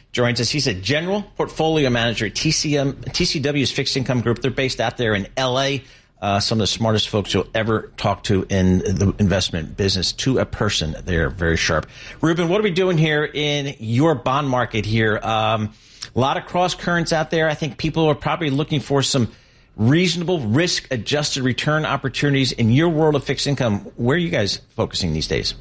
joins us. He's a general portfolio manager at TCW's Fixed Income Group. They're based out there in L.A., some of the smartest folks you'll ever talk to in the investment business, to a person. They're very sharp. Ruben, what are we doing here in your bond market here? A lot of cross currents out there. I think people are probably looking for some reasonable risk-adjusted return opportunities in your world of fixed income. Where are you guys focusing these days?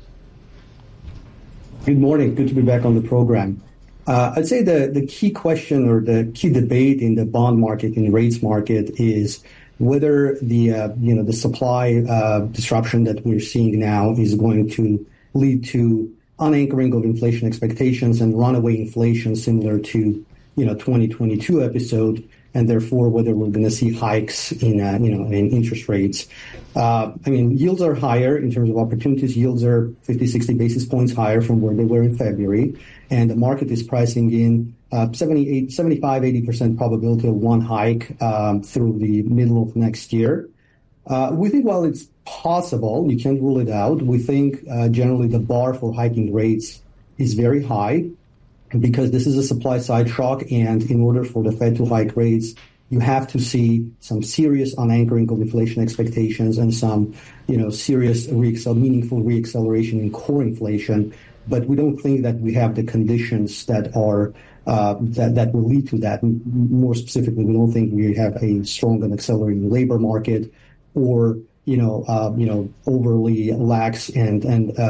Good morning. Good to be back on the program. I'd say the key question or the key debate in the bond market, in the rates market, is whether the supply disruption that we're seeing now is going to lead to unanchoring of inflation expectations and runaway inflation similar to 2022 episode, and therefore whether we're going to see hikes in interest rates. Yields are higher in terms of opportunities. Yields are 50, 60 basis points higher from where they were in February, and the market is pricing in 75-80% probability of one hike through the middle of next year. We think while it's possible, you can't rule it out. We think generally the bar for hiking rates is very high because this is a supply side shock, and in order for the Fed to hike rates, you have to see some serious unanchoring of inflation expectations and some serious meaningful reacceleration in core inflation. But we don't think that we have the conditions that are that will lead to that. More specifically, we don't think we have a strong and accelerating labor market, or overly lax and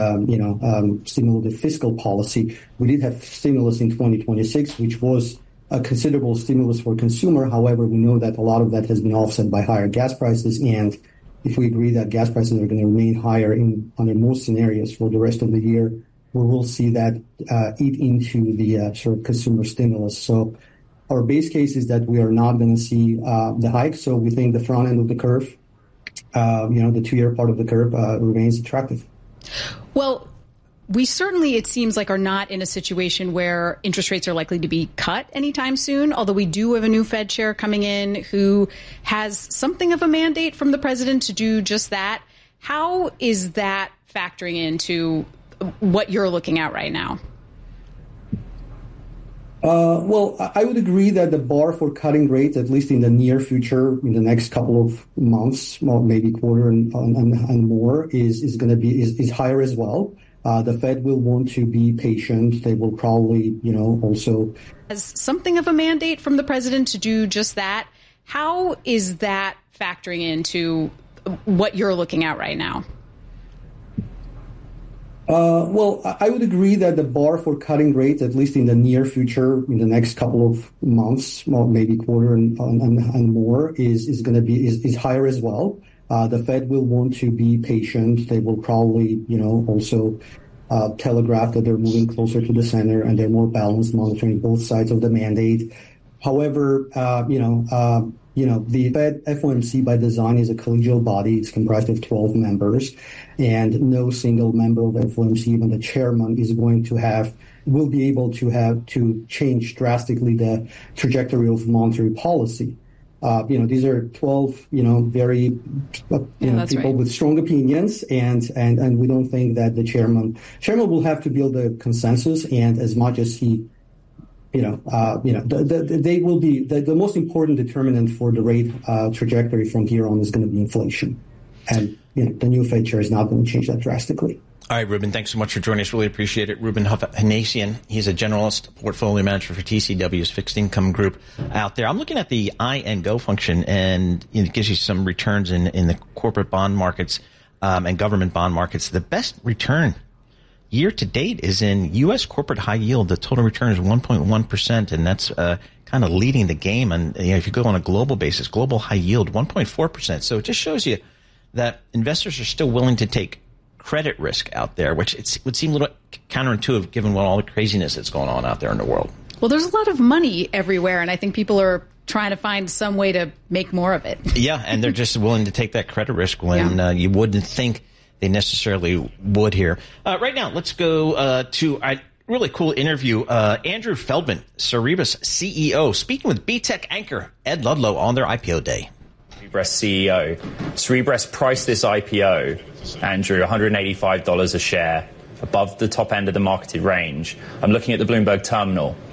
stimulative fiscal policy. We did have stimulus in 2026, which was a considerable stimulus for consumer. However, we know that a lot of that has been offset by higher gas prices, and if we agree that gas prices are going to remain higher under most scenarios for the rest of the year, we will see that eat into the sort of consumer stimulus. So our base case is that we are not going to see the hike. So we think the front end of the curve, the 2-year part of the curve remains attractive. Well, we certainly, it seems like, are not in a situation where interest rates are likely to be cut anytime soon, although we do have a new Fed chair coming in who has something of a mandate from the president to do just that. How is that factoring into what you're looking at right now? Well, I would agree that the bar for cutting rates, at least in the near future, in the next couple of months, well, maybe quarter and more, is going to be higher as well. The Fed will want to be patient. They will probably, also has something of a mandate from the president to do just that. How is that factoring into what you're looking at right now? Well, I would agree that the bar for cutting rates, at least in the near future, in the next couple of months, well, maybe quarter and more, is going to be higher as well. The Fed will want to be patient. They will probably, also telegraph that they're moving closer to the center and they're more balanced, monitoring both sides of the mandate. However, the Fed FOMC by design is a collegial body. It's comprised of 12 members, and no single member of FOMC, even the chairman, will be able to change drastically the trajectory of monetary policy. These are 12, very, people right, with strong opinions, and we don't think that the chairman will have to build a consensus, and as much as he they will be the most important determinant for the rate trajectory from here on is going to be inflation, and the new Fed chair is not going to change that drastically. All right, Ruben, thanks so much for joining us. Really appreciate it. Ruben Hovnanian, he's a generalist portfolio manager for TCW's Fixed Income Group out there. I'm looking at the I and Go function, and it gives you some returns in the corporate bond markets and government bond markets. The best return year to date is in U.S. corporate high yield. The total return is 1.1%, and that's kind of leading the game. And if you go on a global basis, global high yield 1.4%. So it just shows you that investors are still willing to take credit risk out there, which would seem a little counterintuitive given all the craziness that's going on out there in the world. Well, there's a lot of money everywhere, and I think people are trying to find some way to make more of it. Yeah, and they're just willing to take that credit risk when you wouldn't think they necessarily would here. Right now, let's go to a really cool interview. Andrew Feldman, Cerebras CEO, speaking with BTech anchor Ed Ludlow on their IPO day. Cerebras CEO. Cerebras priced this IPO, Andrew, $185 a share, above the top end of the marketed range. I'm looking at the Bloomberg terminal.